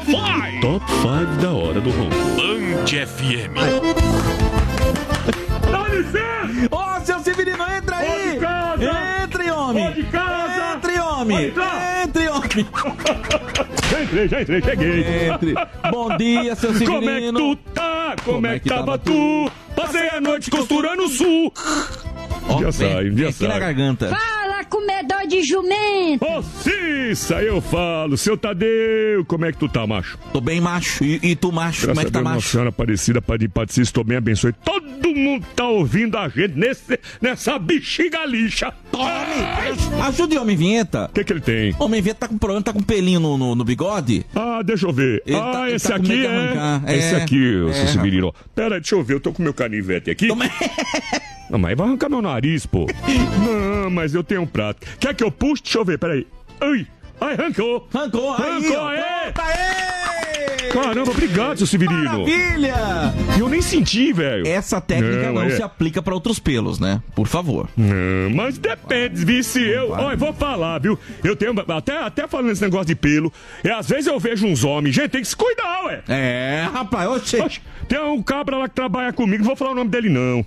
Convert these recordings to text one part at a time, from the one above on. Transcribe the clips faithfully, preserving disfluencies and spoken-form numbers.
cinco. Top cinco da hora do ronco. Band F M. Dá licença! Ô, seu Severino, entra aí! Pode casa! Entre, homem! Pode casa! Entre, homem! Entre, homem! Já entrei, já entrei, cheguei. Entre. Bom dia, seu Severino. Como é que tu tá? Como, Como é que tava tu? Passei a noite costurando o sul. Um dia sai, um dia sai. Aqui na garganta. Fala, comedor de jumento! Ô, Cissa, eu falo. Seu Tadeu, como é que tu tá, macho? Tô bem, macho. E, e tu, macho, Graças como é que tá, a Deus, macho? Nossa Senhora Aparecida, Padre Patricis, tô bem, abençoe. Todo mundo tá ouvindo a gente nesse, nessa bexiga lixa. Tome! Ajude o Homem Vinheta. O que que ele tem? O Homem Vinheta tá com problema, tá com pelinho no, no, no bigode. Ah, deixa eu ver. Ele ah, tá- ele esse tá com aqui medo de é... arrancar. É, Esse aqui, ô, é, seu Severino. Pera aí, deixa eu ver. Eu tô com meu canivete aqui. Toma- Não, mas vai arrancar meu nariz, pô. Não, mas eu tenho um prato. Quer que eu puxe? Deixa eu ver, peraí. Ai, ai, arrancou. Arrancou, aí, Arrancou, ó. aê! Pronto, aê! Caramba, obrigado, seu Severino. Maravilha! E eu nem senti, velho. Essa técnica não, Não, é. se aplica pra outros pelos, né? Por favor. Não, mas depende, viu? Se eu. Olha, vou falar, viu? Eu tenho. Até, até falando esse negócio de pelo. E às vezes eu vejo uns homens. Gente, tem que se cuidar, ué. É, rapaz, oxe. Oxe, tem um cabra lá que trabalha comigo. Não vou falar o nome dele, não.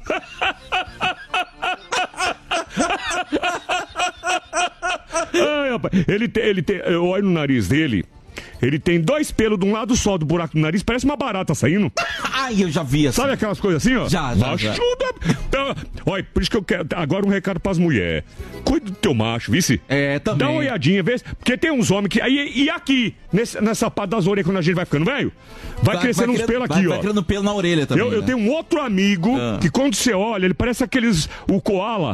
Ai, rapaz. Ele tem. Ele tem eu olho no nariz dele. Ele tem dois pelos de um lado só do buraco do nariz, parece uma barata saindo. Ai, eu já vi assim. Sabe aquelas coisas assim, ó? Já, já, já. Ajuda. Então, olha, por isso que eu quero. Agora um recado pras mulheres. Cuida do teu macho, vice? É, também. Dá uma olhadinha, vê. Porque tem uns homens que. Aí, e aqui, nesse, nessa parte das orelhas, quando a gente vai ficando velho, vai, crescendo uns pelos aqui, vai, ó. Vai crescendo pelo na orelha também. Eu, eu né? tenho um outro amigo Ah. que quando você olha, ele parece aqueles. O koala.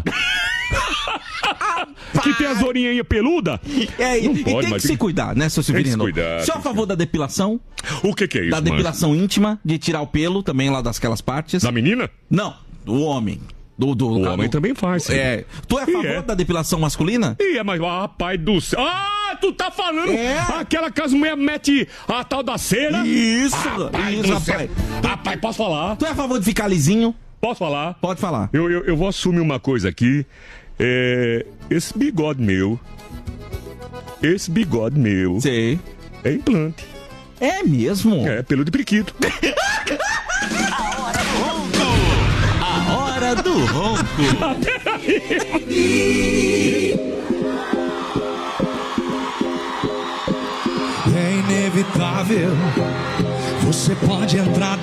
Que tem as orelhinhas peludas. É, e, Não e pode, tem mas que se cuidar, né, seu Tem que se Severino? cuidar, Você é a tem favor da depilação? O que que é isso, Da mano? depilação íntima, de tirar o pelo também lá dasquelas partes? Da menina? Não, do homem. Do, do, O do- homem também faz, sim. É. Tu é a E favor é. da depilação masculina? Ih, mas ah, rapaz do céu. Ah, tu tá falando É. aquela que as mulheres metem a tal da cera? Isso, Rapaz isso, do céu. rapaz. Rapaz, posso falar? Tu é a favor de ficar lisinho? Posso falar? Pode falar. Eu, eu, eu vou assumir uma coisa aqui. É, esse bigode meu, esse bigode meu Sei. é implante. É mesmo? É, pelo de periquito. A hora do ronco. É inevitável. Você pode entrar